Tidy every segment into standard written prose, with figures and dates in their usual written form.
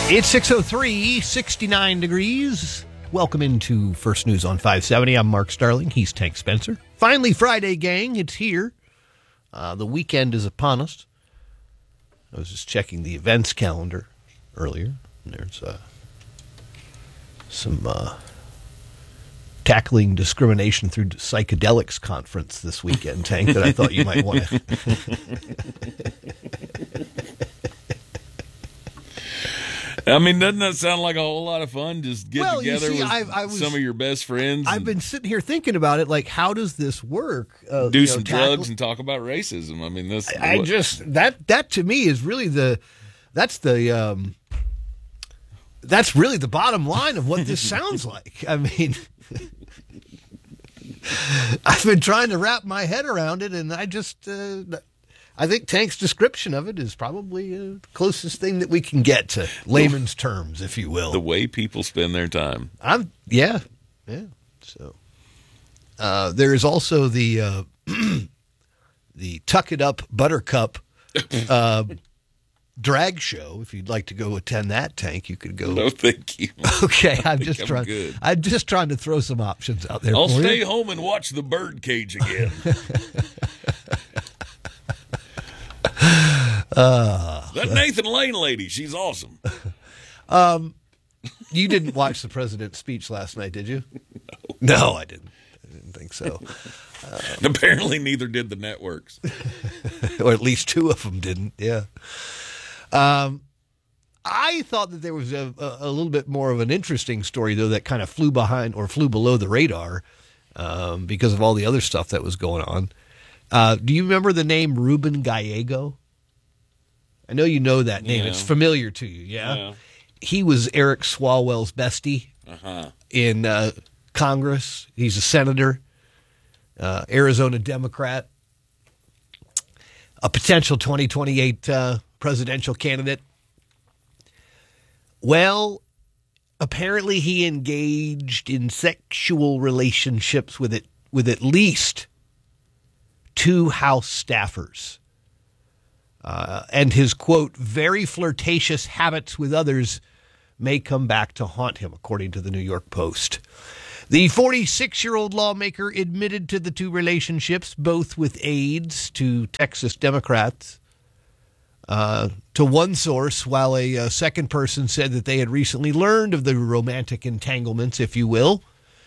It's 6:03, 69 degrees. Welcome into First News on 570. I'm Mark Starling. He's Tank Spencer. Finally Friday, gang. It's here. The weekend is upon us. I was just checking the events calendar earlier. And there's some tackling discrimination through psychedelics conference this weekend, Tank, that I thought you might want to. I mean, doesn't that sound like a whole lot of fun? Just get together with some of your best friends. I've been sitting here thinking about it, like, how does this work? Do some drugs and talk about racism. I mean, that to me is really that's really the bottom line of what this sounds like. I mean, I've been trying to wrap my head around it, and I think Tank's description of it is probably the closest thing that we can get to layman's terms, if you will. The way people spend their time. Yeah. So there is also the the Tuck It Up Buttercup drag show. If you'd like to go attend that, Tank, you could go. No, thank you. Okay, I'm just trying to throw some options out there. I'll stay home and watch the Birdcage again. That Nathan Lane lady, she's awesome. You didn't watch the president's speech last night, did you? No, I didn't. I didn't think so. Apparently, neither did the networks. Or at least two of them didn't, yeah. I thought that there was a little bit more of an interesting story, though, that kind of flew below the radar because of all the other stuff that was going on. Do you remember the name Ruben Gallego? I know you know that name. Yeah. It's familiar to you, yeah? He was Eric Swalwell's bestie in Congress. He's a senator, Arizona Democrat, a potential 2028 presidential candidate. Well, apparently he engaged in sexual relationships with at least two House staffers. And his, quote, very flirtatious habits with others may come back to haunt him, according to the New York Post. The 46-year-old lawmaker admitted to the two relationships, both with aides to Texas Democrats. To one source, while a second person said that they had recently learned of the romantic entanglements, if you will.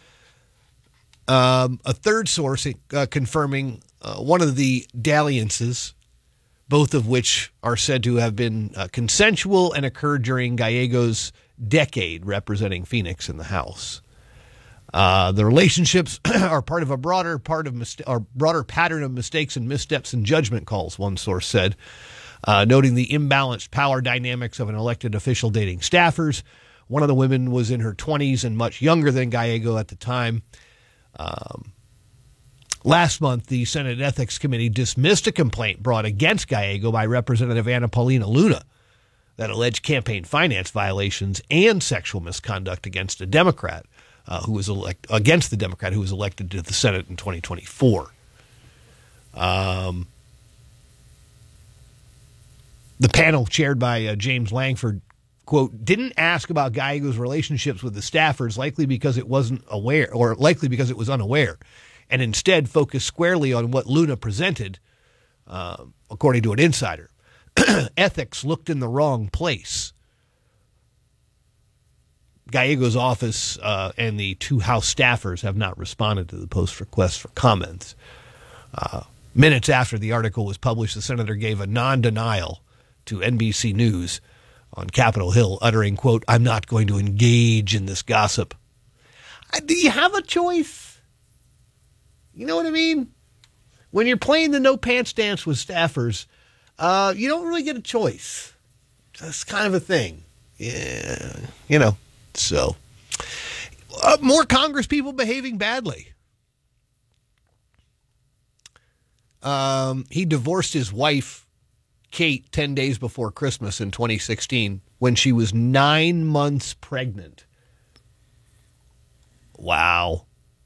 A third source confirming one of the dalliances, both of which are said to have been consensual and occurred during Gallego's decade representing Phoenix in the House. The relationships are part of a broader pattern of mistakes and missteps and judgment calls, one source said, noting the imbalanced power dynamics of an elected official dating staffers. One of the women was in her 20s and much younger than Gallego at the time. Last month, the Senate Ethics Committee dismissed a complaint brought against Gallego by Representative Anna Paulina Luna that alleged campaign finance violations and sexual misconduct against a Democrat who was elected to the Senate in 2024. The panel, chaired by James Langford, quote, didn't ask about Gallego's relationships with the staffers, likely because it was unaware, and instead focused squarely on what Luna presented, according to an insider. Ethics looked in the wrong place. Gallego's office and the two House staffers have not responded to the Post's request for comments. Minutes after the article was published, the senator gave a non-denial to NBC News on Capitol Hill, uttering, quote, I'm not going to engage in this gossip. Do you have a choice? You know what I mean? When you're playing the no pants dance with staffers, you don't really get a choice. That's kind of a thing. Yeah, so. More Congress people behaving badly. He divorced his wife, Kate, 10 days before Christmas in 2016 when she was 9 months pregnant. Wow.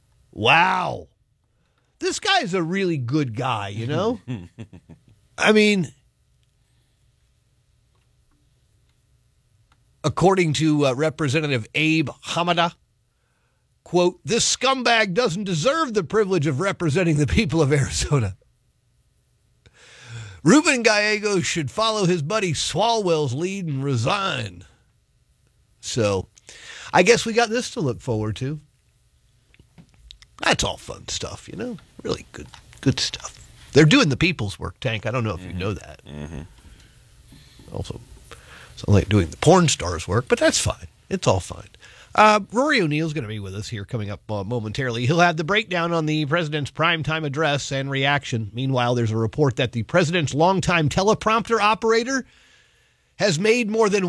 This guy's a really good guy, you know? I mean, According to Representative Abe Hamada, quote, "This scumbag doesn't deserve the privilege of representing the people of Arizona. Ruben Gallegos should follow his buddy Swalwell's lead and resign." So I guess we got this to look forward to. That's all fun stuff, you know, really good stuff. They're doing the people's work, Tank. I don't know if you know that. Also, it's not like doing the porn stars' work, but that's fine. It's all fine. Rory O'Neill's going to be with us here coming up momentarily. He'll have the breakdown on the president's primetime address and reaction. Meanwhile, there's a report that the president's longtime teleprompter operator has made more than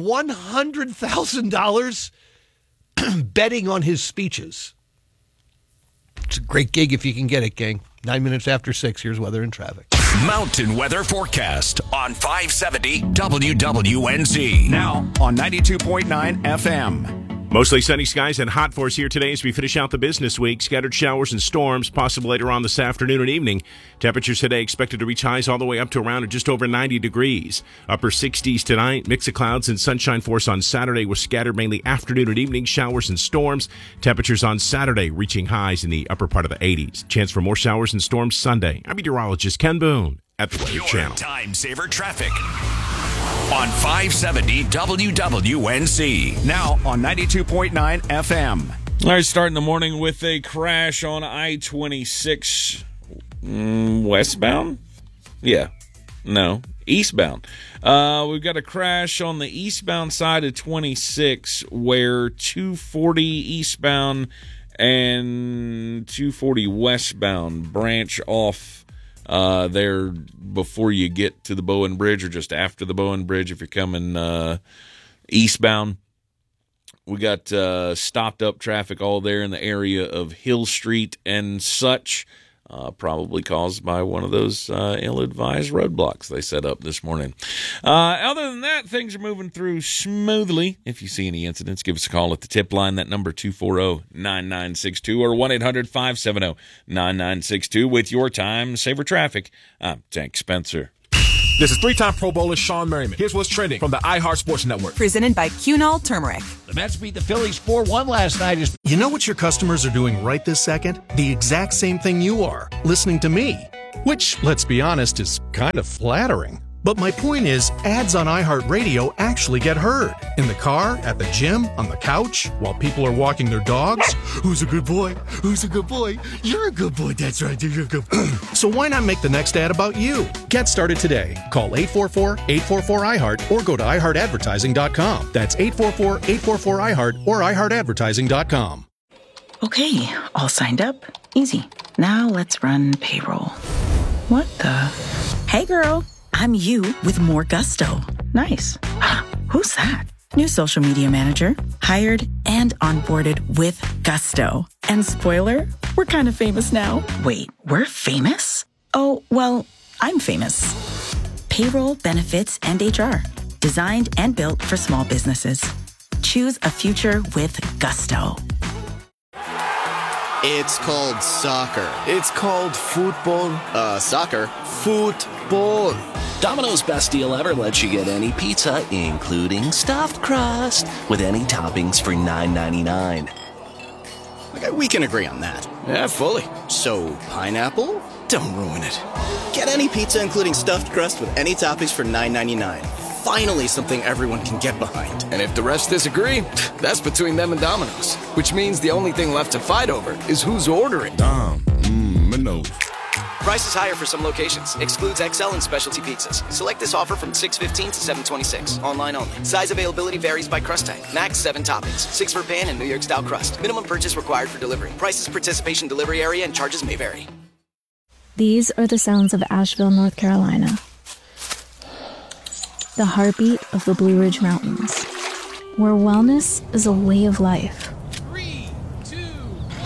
$100,000 betting on his speeches. It's a great gig if you can get it, gang. 9 minutes after 6, here's weather and traffic. Mountain weather forecast on 570 WWNZ. Now on 92.9 FM. Mostly sunny skies and hot for us here today as we finish out the business week. Scattered showers and storms possible later on this afternoon and evening. Temperatures today expected to reach highs all the way up to around just over 90 degrees. Upper 60s tonight. Mix of clouds and sunshine for us on Saturday with scattered mainly afternoon and evening showers and storms. Temperatures on Saturday reaching highs in the upper part of the 80s. Chance for more showers and storms Sunday. I'm meteorologist Ken Boone at the Weather Channel. Time saver traffic on 570 WWNZ. Now on 92.9 FM. All right, starting the morning with a crash on I-26 westbound? Yeah. No, eastbound. We've got a crash on the eastbound side of 26 where 240 eastbound and 240 westbound branch off there before you get to the Bowen Bridge or just after the Bowen Bridge if you're coming eastbound. We got stopped up traffic all there in the area of Hill Street and such, probably caused by one of those ill-advised roadblocks they set up this morning. Other than that, things are moving through smoothly. If you see any incidents, give us a call at the tip line, that number 240-9962 or 1-800-570-9962 with your time saver traffic. I'm Tank Spencer. This is three-time Pro Bowler Sean Merriman. Here's what's trending from the iHeart Sports Network. Presented by Cunol Turmeric. The Mets beat the Phillies 4-1 last night. You know what your customers are doing right this second? The exact same thing you are, listening to me. Which, let's be honest, is kind of flattering. But my point is, ads on iHeartRadio actually get heard. In the car, at the gym, on the couch, while people are walking their dogs. Who's a good boy? Who's a good boy? You're a good boy. That's right. You're a good boy. So why not make the next ad about you? Get started today. Call 844-844-iHeart or go to iHeartAdvertising.com. That's 844-844-iHeart or iHeartAdvertising.com. Okay, all signed up. Easy. Now let's run payroll. What the? Hey, girl. I'm you with more gusto. Nice. Who's that? New social media manager. Hired and onboarded with gusto. And spoiler, we're kind of famous now. Wait, we're famous? Oh, well, I'm famous. Payroll, benefits, and HR. Designed and built for small businesses. Choose a future with gusto. It's called soccer. It's called football. Soccer. Football. Domino's best deal ever lets you get any pizza, including stuffed crust, with any toppings for $9.99. Okay, we can agree on that. Yeah, fully. So, pineapple? Don't ruin it. Get any pizza, including stuffed crust, with any toppings for $9.99. Finally, something everyone can get behind. And if the rest disagree, that's between them and Domino's. Which means the only thing left to fight over is who's ordering. Domino's. Price is higher for some locations. Excludes XL and specialty pizzas. Select this offer from 6/15 to 7/26. Online only. Size availability varies by crust type. Max 7 toppings. 6 for pan and New York style crust. Minimum purchase required for delivery. Prices, participation, delivery area, and charges may vary. These are the sounds of Asheville, North Carolina. The heartbeat of the Blue Ridge Mountains, where wellness is a way of life. 3, 2, 1.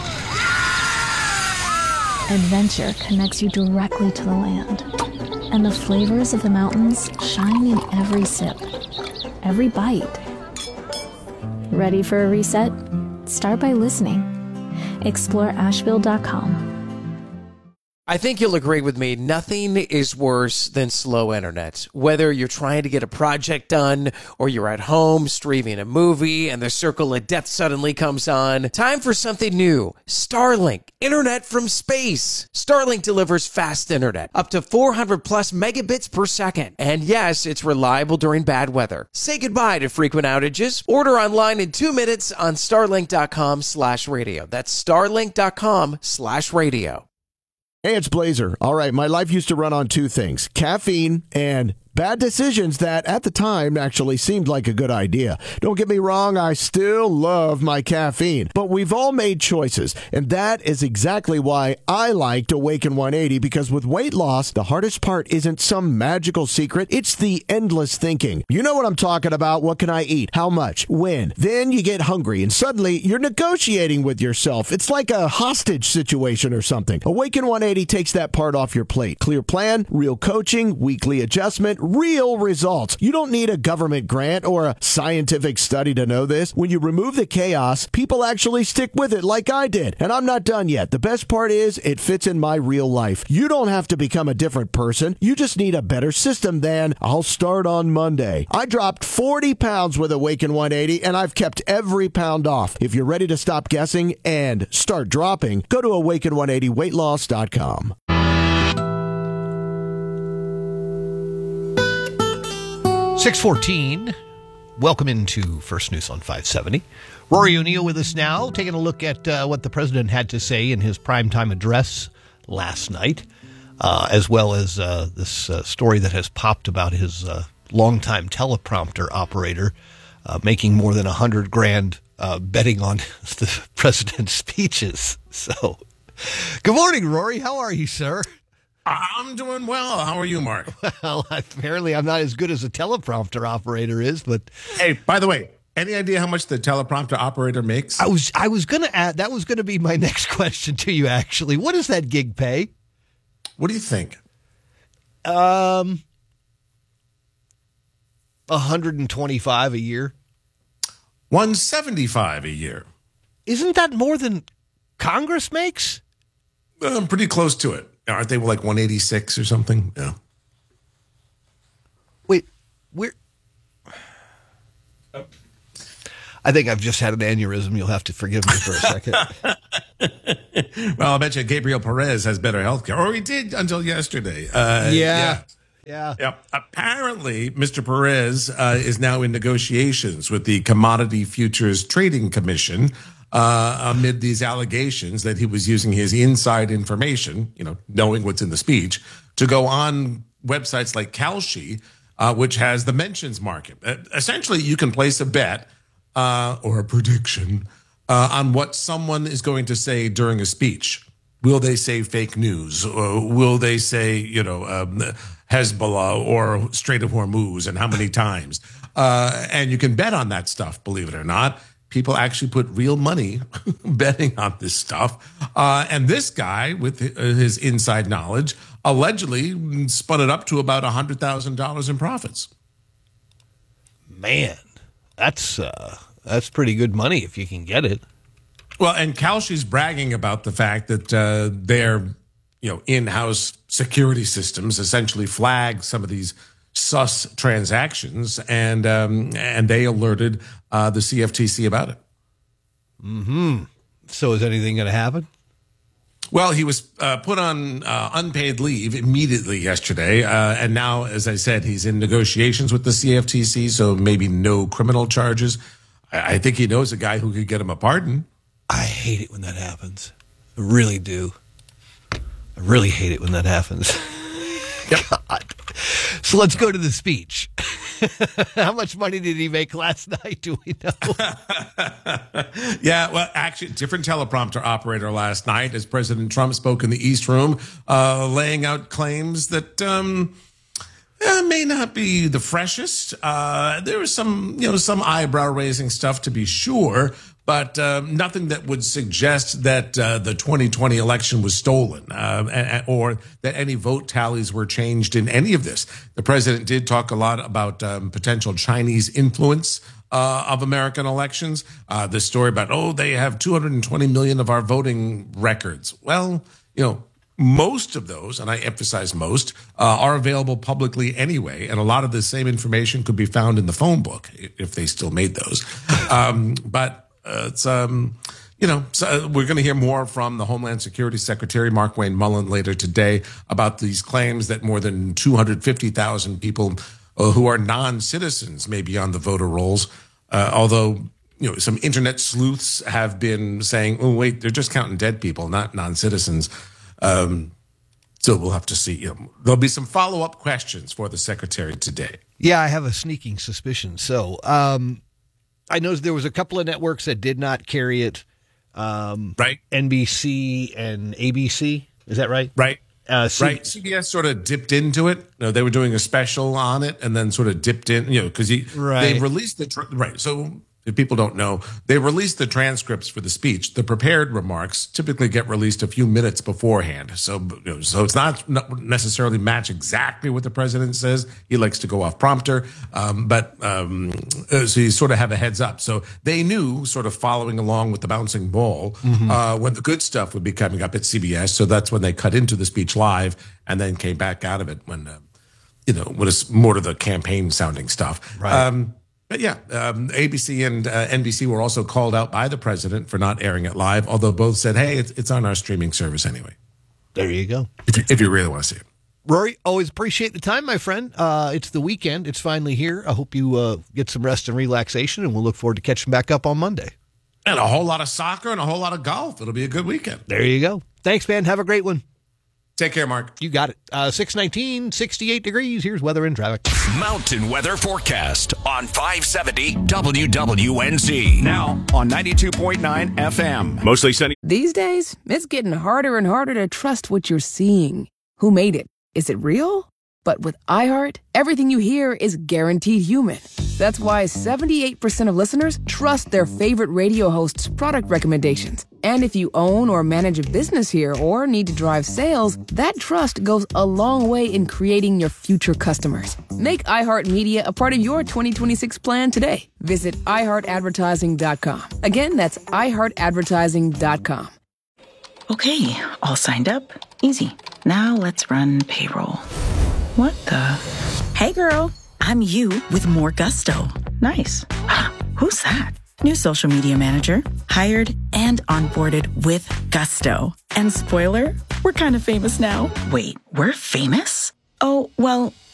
Adventure connects you directly to the land, and the flavors of the mountains shine in every sip, every bite. Ready for a reset? Start by listening. Explore Asheville.com. I think you'll agree with me. Nothing is worse than slow internet. Whether you're trying to get a project done or you're at home streaming a movie and the circle of death suddenly comes on, time for something new. Starlink, internet from space. Starlink delivers fast internet, up to 400 plus megabits per second. And yes, it's reliable during bad weather. Say goodbye to frequent outages. Order online in 2 minutes on starlink.com/radio. That's starlink.com/radio. Hey, it's Blazer. All right, my life used to run on two things, caffeine and bad decisions that at the time actually seemed like a good idea. Don't get me wrong, I still love my caffeine, but we've all made choices, and that is exactly why I liked Awaken 180, because with weight loss, the hardest part isn't some magical secret, it's the endless thinking. You know what I'm talking about. What can I eat? How much? When? Then you get hungry, and suddenly you're negotiating with yourself. It's like a hostage situation or something. Awaken 180 takes that part off your plate. Clear plan, real coaching, weekly adjustment, real results. You don't need a government grant or a scientific study to know this. When you remove the chaos, people actually stick with it like I did. And I'm not done yet. The best part is it fits in my real life. You don't have to become a different person. You just need a better system than I'll start on Monday. I dropped 40 pounds with Awaken 180 and I've kept every pound off. If you're ready to stop guessing and start dropping, go to awaken180weightloss.com. 6:14. Welcome into First News on 570. Rory O'Neill with us now, taking a look at what the president had to say in his primetime address last night, as well as this story that has popped about his longtime teleprompter operator making more than $100,000 betting on the president's speeches. So, good morning, Rory. How are you, sir? I'm doing well. How are you, Mark? Well, apparently I'm not as good as a teleprompter operator is, but hey, by the way, any idea how much the teleprompter operator makes? I was going to add, that was going to be my next question to you, actually. What does that gig pay? What do you think? $125 a year. $175 a year. Isn't that more than Congress makes? I'm pretty close to it. Aren't they like 186 or something? Yeah. Wait, I think I've just had an aneurysm. You'll have to forgive me for a second. Well, I bet you Gabriel Perez has better health care. Or he did until yesterday. Yeah. Apparently, Mr. Perez is now in negotiations with the Commodity Futures Trading Commission amid these allegations that he was using his inside information, knowing what's in the speech, to go on websites like Kalshi, which has the mentions market. Essentially, you can place a bet or a prediction on what someone is going to say during a speech. Will they say fake news? Or will they say, Hezbollah or Strait of Hormuz, and how many times? And you can bet on that stuff, believe it or not. People actually put real money betting on this stuff. And this guy, with his inside knowledge, allegedly spun it up to about $100,000 in profits. Man, that's pretty good money if you can get it. Well, and Kalshi's bragging about the fact that their in-house security systems essentially flagged some of these sus transactions, and they alerted the CFTC about it. Mm-hmm. So is anything going to happen? Well, he was put on unpaid leave immediately yesterday, and now, as I said, he's in negotiations with the CFTC, so maybe no criminal charges. I think he knows a guy who could get him a pardon. I hate it when that happens. I really do. I really hate it when that happens. God. So let's go to the speech. How much money did he make last night? Do we know? Yeah, well, actually, different teleprompter operator last night as President Trump spoke in the East Room, laying out claims that may not be the freshest. There was some eyebrow-raising stuff to be sure, but nothing that would suggest that the 2020 election was stolen or that any vote tallies were changed in any of this. The president did talk a lot about potential Chinese influence of American elections. This story about, they have 220 million of our voting records. Well, most of those, and I emphasize most, are available publicly anyway. And a lot of the same information could be found in the phone book if they still made those. But it's, so we're going to hear more from the Homeland Security Secretary, Markwayne Mullin, later today about these claims that more than 250,000 people who are non-citizens may be on the voter rolls. Although, some internet sleuths have been saying, oh, wait, they're just counting dead people, not non-citizens. So we'll have to see. There'll be some follow-up questions for the secretary today. Yeah, I have a sneaking suspicion. So I know there was a couple of networks that did not carry it. Right. NBC and ABC. Is that right? Right. Right. CBS sort of dipped into it. They were doing a special on it and then sort of dipped in, because they released right. So if people don't know, they released the transcripts for the speech. The prepared remarks typically get released a few minutes beforehand. So it's not necessarily match exactly what the president says. He likes to go off prompter. So you sort of have a heads up. So they knew, sort of following along with the bouncing ball, when the good stuff would be coming up at CBS. So that's when they cut into the speech live and then came back out of it when it's more to the campaign sounding stuff. Right. But yeah, ABC and NBC were also called out by the president for not airing it live, although both said, hey, it's on our streaming service anyway. There you go. If you really want to see it. Rory, always appreciate the time, my friend. It's the weekend. It's finally here. I hope you get some rest and relaxation, and we'll look forward to catching back up on Monday. And a whole lot of soccer and a whole lot of golf. It'll be a good weekend. There you go. Thanks, man. Have a great one. Take care, Mark. You got it. 619, 68 degrees. Here's weather and traffic. Mountain weather forecast on 570 WWNZ. Now on 92.9 FM. Mostly sunny. These days, it's getting harder and harder to trust what you're seeing. Who made it? Is it real? But with iHeart, everything you hear is guaranteed human. That's why 78% of listeners trust their favorite radio host's product recommendations. And if you own or manage a business here or need to drive sales, that trust goes a long way in creating your future customers. Make iHeartMedia a part of your 2026 plan today. Visit iHeartAdvertising.com. Again, that's iHeartAdvertising.com. Okay, all signed up. Easy. Now let's run payroll. What the? Hey girl, I'm you with more gusto. Nice. Who's that? New social media manager. Hired and onboarded with gusto. And spoiler, we're kind of famous now. Wait, we're famous? Oh, well,